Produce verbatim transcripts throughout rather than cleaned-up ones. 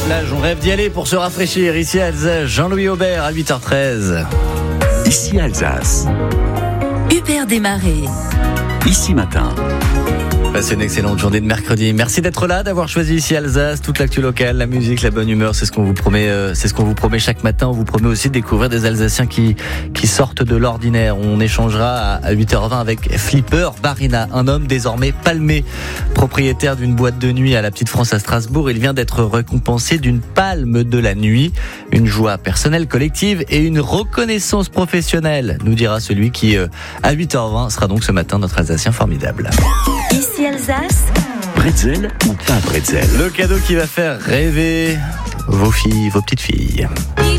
plage, on rêve d'y aller pour se rafraîchir. Ici à Alsace, Jean-Louis Aubert à huit heures treize. Ici Alsace. Hubert Desmarais. Ici Matin. Passez une excellente journée de mercredi. Merci d'être là, d'avoir choisi ici Alsace, toute l'actu locale, la musique, la bonne humeur, c'est ce qu'on vous promet, euh, c'est ce qu'on vous promet chaque matin. On vous promet aussi de découvrir des Alsaciens qui, qui sortent de l'ordinaire. On échangera à huit heures vingt avec Flipper Barina, un homme désormais palmé, propriétaire d'une boîte de nuit à la Petite France à Strasbourg. Il vient d'être récompensé d'une palme de la nuit, une joie personnelle collective et une reconnaissance professionnelle, nous dira celui qui, euh, à huit heures vingt, sera donc ce matin notre Alsacien formidable. Ici Alsace. Bretzel ou pas bretzel? Le cadeau qui va faire rêver vos filles, vos petites filles.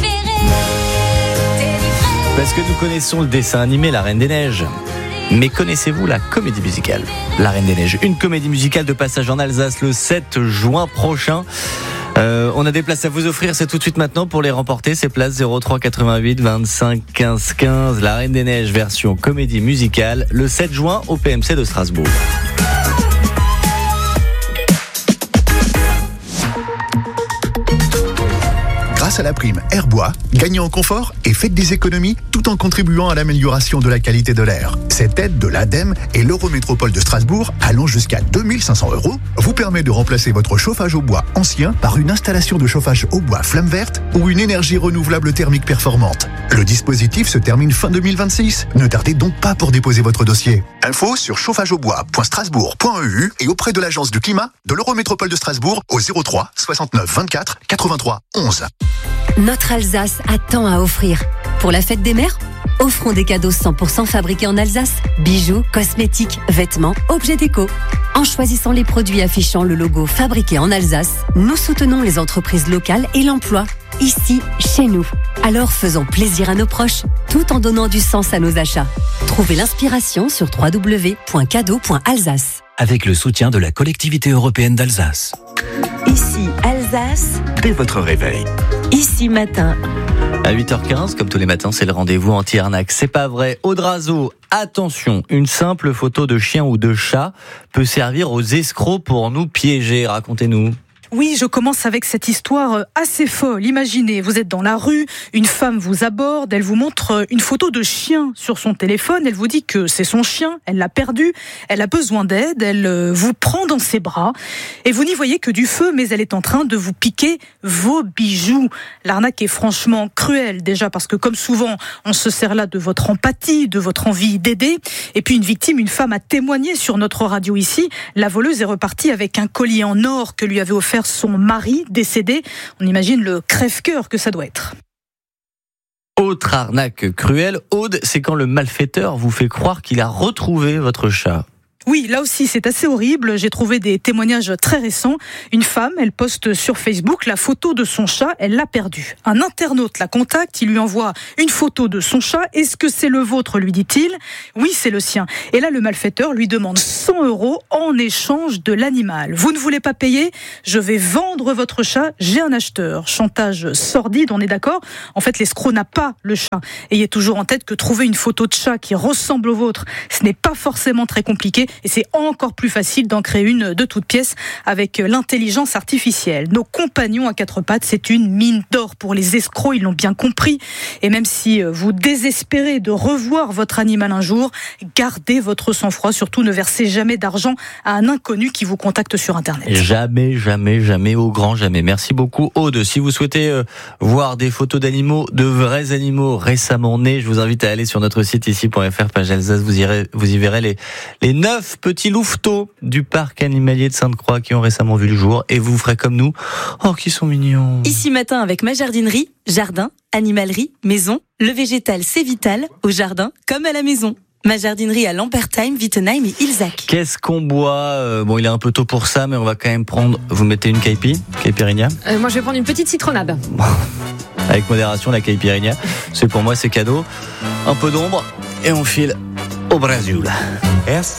Parce que nous connaissons le dessin animé La Reine des Neiges. Mais connaissez-vous la comédie musicale La Reine des Neiges? Une comédie musicale de passage en Alsace le sept juin prochain. Euh, on a des places à vous offrir, c'est tout de suite maintenant. Pour les remporter, ces places zéro trois quatre-vingt-huit vingt-cinq quinze quinze. La Reine des Neiges version comédie musicale le sept juin au P M C de Strasbourg. Grâce à la prime Airbois, gagnez en confort et faites des économies tout en contribuant à l'amélioration de la qualité de l'air. Cette aide de l'ADEME et l'Eurométropole de Strasbourg, allant jusqu'à deux mille cinq cents euros, vous permet de remplacer votre chauffage au bois ancien par une installation de chauffage au bois flamme verte ou une énergie renouvelable thermique performante. Le dispositif se termine fin deux mille vingt-six. Ne tardez donc pas pour déposer votre dossier. Info sur chauffages au bois point strasbourg point e u et auprès de l'Agence du climat de l'Eurométropole de Strasbourg au zéro trois soixante-neuf vingt-quatre quatre-vingt-trois onze. Notre Alsace a tant à offrir. Pour la fête des mères, offrons des cadeaux cent pour cent fabriqués en Alsace. Bijoux, cosmétiques, vêtements, objets déco. En choisissant les produits affichant le logo fabriqué en Alsace, nous soutenons les entreprises locales et l'emploi. Ici, chez nous. Alors faisons plaisir à nos proches, tout en donnant du sens à nos achats. Trouvez l'inspiration sur w w w point cadeau point alsace. Avec le soutien de la collectivité européenne d'Alsace. Ici Alsace. Dès votre réveil. Ici Matin. À huit heures quinze, comme tous les matins, c'est le rendez-vous anti-arnaque. C'est pas vrai. Audrazo, attention, une simple photo de chien ou de chat peut servir aux escrocs pour nous piéger. Racontez-nous. Oui, je commence avec cette histoire assez folle. Imaginez, vous êtes dans la rue, une femme vous aborde, elle vous montre une photo de chien sur son téléphone, elle vous dit que c'est son chien, elle l'a perdu, elle a besoin d'aide, elle vous prend dans ses bras et vous n'y voyez que du feu, mais elle est en train de vous piquer vos bijoux. L'arnaque est franchement cruelle, déjà parce que comme souvent, on se sert là de votre empathie, de votre envie d'aider. Et puis une victime, une femme a témoigné sur notre radio ici. La voleuse est repartie avec un collier en or que lui avait offert son mari décédé. On imagine le crève-cœur que ça doit être. Autre arnaque cruelle, Aude, c'est quand le malfaiteur vous fait croire qu'il a retrouvé votre chat. Oui, là aussi, c'est assez horrible. J'ai trouvé des témoignages très récents. Une femme, elle poste sur Facebook la photo de son chat, elle l'a perdu. Un internaute la contacte, il lui envoie une photo de son chat. Est-ce que c'est le vôtre, lui dit-il. Oui, c'est le sien. Et là, le malfaiteur lui demande cent euros en échange de l'animal. Vous ne voulez pas payer ? Je vais vendre votre chat, j'ai un acheteur. Chantage sordide, on est d'accord ? En fait, l'escroc n'a pas le chat. Ayez toujours en tête que trouver une photo de chat qui ressemble au vôtre, ce n'est pas forcément très compliqué. Et c'est encore plus facile d'en créer une de toutes pièces avec l'intelligence artificielle. Nos compagnons à quatre pattes, c'est une mine d'or pour les escrocs, ils l'ont bien compris. Et même si vous désespérez de revoir votre animal un jour, gardez votre sang-froid. Surtout, ne versez jamais d'argent à un inconnu qui vous contacte sur Internet. Jamais, jamais, jamais, au grand jamais. Merci beaucoup, Aude. Si vous souhaitez euh, voir des photos d'animaux, de vrais animaux récemment nés, je vous invite à aller sur notre site ici point f r, page Alsace. Vous, irez, vous y verrez les, les neuf petits louveteaux du parc animalier de Sainte-Croix qui ont récemment vu le jour, et vous ferez comme nous. Oh, qui sont mignons. Ici Matin avec ma jardinerie, jardin, animalerie, maison, le végétal c'est vital, au jardin comme à la maison. Ma jardinerie à Lampertheim, Wittenheim et Ilzac. Qu'est-ce qu'on boit ? euh, Bon, il est un peu tôt pour ça, mais on va quand même prendre... Vous mettez une caipi, caipirinha ? euh, Moi, je vais prendre une petite citronnade. Avec modération, la caipirinha. C'est pour moi, c'est cadeau. Un peu d'ombre, et on file au Brésil. Yes.